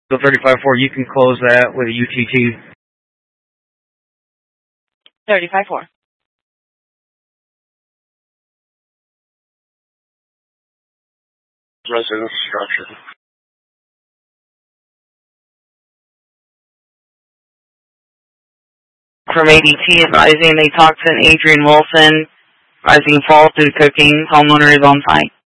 So 35-4, you can close that with a UTT. 35-4. Residence structure. From ADT advising they talked to Adrian Wilson, advising fall through cooking. Homeowner is on site.